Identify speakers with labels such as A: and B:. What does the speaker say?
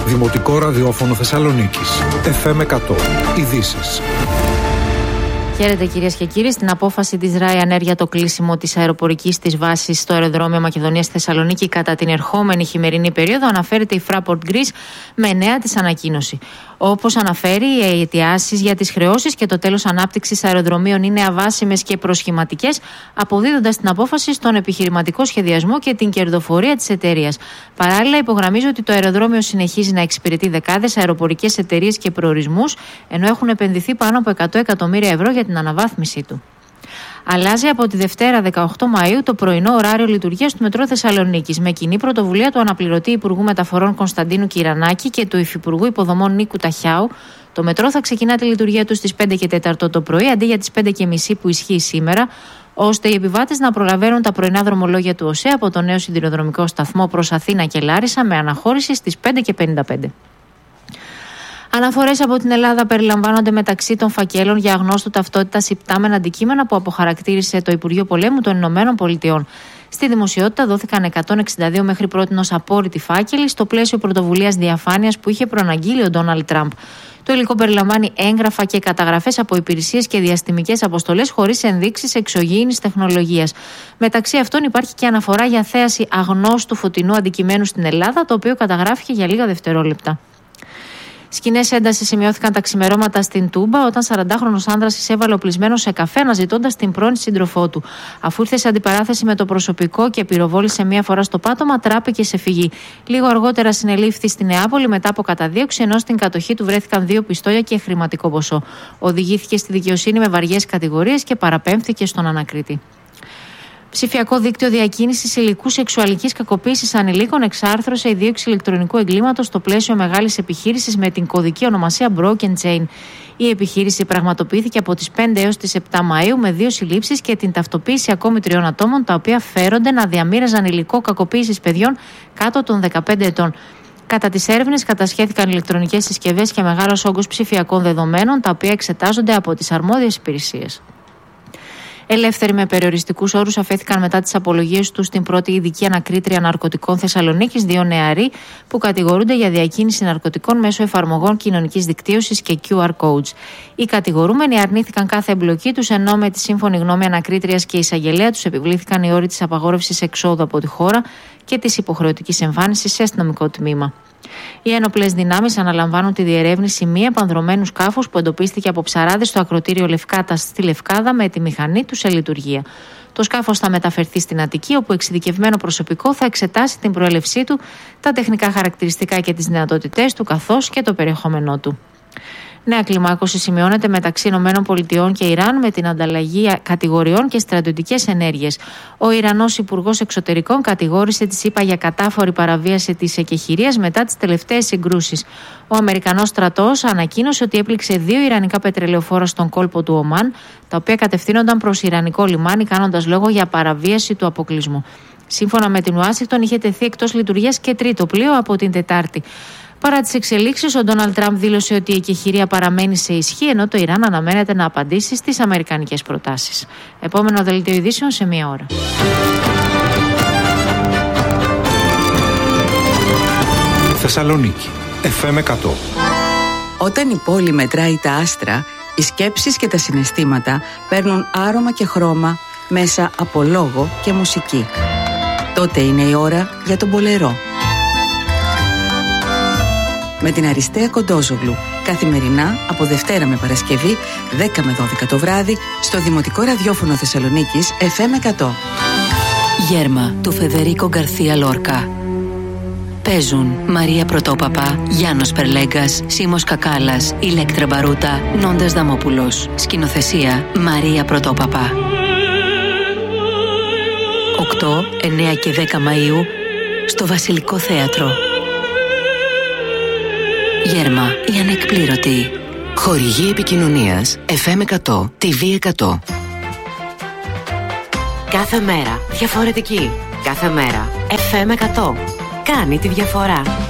A: Δημοτικό ραδιόφωνο Θεσσαλονίκης. FM 100. Ειδήσεις.
B: Χαίρετε κυρίες και κύριοι. Στην απόφαση της Ryanair για το κλείσιμο της αεροπορικής της βάσης στο αεροδρόμιο Μακεδονίας Θεσσαλονίκη κατά την ερχόμενη χειμερινή περίοδο αναφέρεται η Fraport Greece με νέα της ανακοίνωση. Όπως αναφέρει, οι αιτιάσεις για τις χρεώσεις και το τέλος ανάπτυξης αεροδρομίων είναι αβάσιμες και προσχηματικές, αποδίδοντας την απόφαση στον επιχειρηματικό σχεδιασμό και την κερδοφορία της εταιρείας. Παράλληλα, υπογραμμίζω ότι το αεροδρόμιο συνεχίζει να εξυπηρετεί δεκάδες αεροπορικές εταιρείες και προορισμούς, ενώ έχουν επενδυθεί πάνω από 100 εκατομμύρια ευρώ για την αναβάθμιση του. Αλλάζει από τη Δευτέρα 18 Μαΐου το πρωινό ωράριο λειτουργίας του Μετρό Θεσσαλονίκης με κοινή πρωτοβουλία του αναπληρωτή Υπουργού Μεταφορών Κωνσταντίνου Κυρανάκη και του Υφυπουργού Υποδομών Νίκου Ταχιάου. Το μετρό θα ξεκινά τη λειτουργία του στις 5 και 4 το πρωί αντί για τις 5:30 που ισχύει σήμερα, ώστε οι επιβάτες να προλαβαίνουν τα πρωινά δρομολόγια του ΟΣΕ από το νέο σιδηροδρομικό σταθμό προς Αθήνα και Λάρισα με αναχώρηση στις 5:55. Αναφορές από την Ελλάδα περιλαμβάνονται μεταξύ των φακέλων για αγνώστου ταυτότητας υπτάμενα αντικείμενα που αποχαρακτήρισε το Υπουργείο Πολέμου των Ηνωμένων Πολιτειών. Στη δημοσιότητα δόθηκαν 162 μέχρι πρότινος απόρριτοι φάκελοι στο πλαίσιο πρωτοβουλίας διαφάνειας που είχε προαναγγείλει ο Ντόναλντ Τραμπ. Το υλικό περιλαμβάνει έγγραφα και καταγραφές από υπηρεσίες και διαστημικές αποστολές χωρίς ενδείξεις εξωγήινης τεχνολογίας. Μεταξύ αυτών υπάρχει και αναφορά για θέαση αγνώστου φωτεινού αντικειμένου στην Ελλάδα, το οποίο καταγράφηκε για λίγα δευτερόλεπτα. Σκηνές έντασης σημειώθηκαν τα ξημερώματα στην Τούμπα όταν 40χρονος άνδρας εισέβαλε οπλισμένος σε καφέ αναζητώντας την πρώην σύντροφό του. Αφού ήρθε σε αντιπαράθεση με το προσωπικό και πυροβόλησε μία φορά στο πάτωμα, τράπηκε σε φυγή. Λίγο αργότερα συνελήφθη στη Νεάπολη μετά από καταδίωξη, ενώ στην κατοχή του βρέθηκαν 2 πιστόλια και χρηματικό ποσό. Οδηγήθηκε στη δικαιοσύνη με βαριές κατηγορίες και παραπέμφθηκε στον ανακρίτη. Ψηφιακό δίκτυο διακίνησης υλικού σεξουαλικής κακοποίησης ανηλίκων εξάρθρωσε η δίωξη ηλεκτρονικού εγκλήματος στο πλαίσιο μεγάλης επιχείρησης με την κωδική ονομασία Broken Chain. Η επιχείρηση πραγματοποιήθηκε από τις 5 έως τις 7 Μαΐου με 2 συλλήψεις και την ταυτοποίηση ακόμη 3 ατόμων, τα οποία φέρονται να διαμοίραζαν υλικό κακοποίησης παιδιών κάτω των 15 ετών. Κατά τις έρευνες κατασχέθηκαν ηλεκτρονικές συσκευές και μεγάλος όγκος ψηφιακών δεδομένων, τα οποία εξετάζονται από τις αρμόδιες υπηρεσίες. Ελεύθεροι με περιοριστικούς όρους αφέθηκαν μετά τις απολογίες τους στην πρώτη ειδική ανακρίτρια ναρκωτικών Θεσσαλονίκης 2 νεαροί που κατηγορούνται για διακίνηση ναρκωτικών μέσω εφαρμογών κοινωνικής δικτύωσης και QR codes. Οι κατηγορούμενοι αρνήθηκαν κάθε εμπλοκή τους, ενώ με τη σύμφωνη γνώμη ανακρίτριας και εισαγγελέα τους επιβλήθηκαν οι όροι της απαγόρευσης εξόδου από τη χώρα και της υποχρεωτικής εμφάνισης σε αστυνομικό τμήμα. Οι ένοπλες δυνάμεις αναλαμβάνουν τη διερεύνηση μη επανδρωμένου σκάφους που εντοπίστηκε από ψαράδες στο ακρωτήριο Λευκάτας στη Λευκάδα με τη μηχανή του σε λειτουργία. Το σκάφος θα μεταφερθεί στην Αττική, όπου εξειδικευμένο προσωπικό θα εξετάσει την προέλευσή του, τα τεχνικά χαρακτηριστικά και τις δυνατότητές του, καθώς και το περιεχόμενό του. Νέα κλιμάκωση σημειώνεται μεταξύ ΗΠΑ και Ιράν με την ανταλλαγή κατηγοριών και στρατιωτικές ενέργειες. Ο Ιρανός Υπουργός Εξωτερικών κατηγόρησε τις ΗΠΑ για κατάφορη παραβίαση της εκεχηρίας μετά τις τελευταίες συγκρούσεις. Ο Αμερικανός στρατός ανακοίνωσε ότι έπληξε 2 ιρανικά πετρελαιοφόρα στον κόλπο του Ομάν, τα οποία κατευθύνονταν προς ιρανικό λιμάνι, κάνοντας λόγο για παραβίαση του αποκλεισμού. Σύμφωνα με την Ουάσιγκτον, είχε τεθεί εκτός λειτουργίας και τρίτο πλοίο από την Τετάρτη. Παρά τις εξελίξεις, ο Ντόναλντ Τραμπ δήλωσε ότι η εκεχηρία παραμένει σε ισχύ, ενώ το Ιράν αναμένεται να απαντήσει στις αμερικανικές προτάσεις. Επόμενο δελτίο ειδήσεων σε 1 ώρα.
A: Θεσσαλονίκη. FM 100.
C: Όταν η πόλη μετράει τα άστρα, οι σκέψεις και τα συναισθήματα παίρνουν άρωμα και χρώμα μέσα από λόγο και μουσική. Τότε είναι η ώρα για τον μπολερό. Με την Αριστεία Κοντόζογλου, καθημερινά από Δευτέρα με Παρασκευή, 10 με 12 το βράδυ, στο Δημοτικό Ραδιόφωνο Θεσσαλονίκης FM 100.
D: Γέρμα του Φεδερίκο Γκαρθία Λόρκα. Παίζουν Μαρία Πρωτόπαπα, Γιάννος Περλέγκας, Σίμος Κακάλας, Ηλέκτρα Μπαρούτα, Νόντας Δαμόπουλος. Σκηνοθεσία Μαρία Πρωτόπαπα. 8, 9 και 10 Μαΐου στο Βασιλικό Θέατρο. Γέρμα, η ανεκπλήρωτη.
E: Χορηγή επικοινωνίας FM 100, TV 100.
F: Κάθε μέρα διαφορετική. Κάθε μέρα FM 100. Κάνει τη διαφορά.